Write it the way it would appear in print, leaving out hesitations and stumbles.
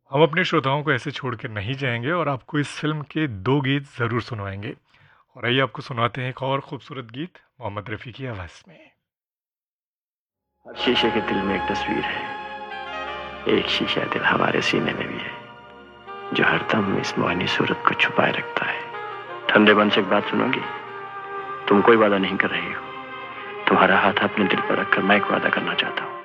हम अपने श्रोताओं को ऐसे छोड़ के नहीं जाएँगे और आपको इस फ़िल्म के 2 गीत ज़रूर सुनवाएँगे। और आइए आपको सुनाते हैं एक और खूबसूरत गीत मोहम्मद रफ़ी की आवाज़ में। हर शीशे के दिल में एक तस्वीर है, एक शीशा दिल हमारे सीने में भी है, जो हरदम इस मोहनी सूरत को छुपाए रखता है। ठंडे मन से एक बात सुनोगी? तुम कोई वादा नहीं कर रही हो। तुम्हारा हाथ अपने दिल पर रखकर मैं एक वादा करना चाहता हूँ।